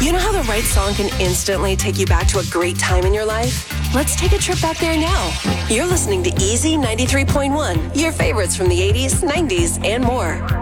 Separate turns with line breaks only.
You know how the right song can instantly take you back to a great time in your life? Let's take a trip back there now. You're listening to Easy 93.1, your favorites from the 80s, 90s, and more.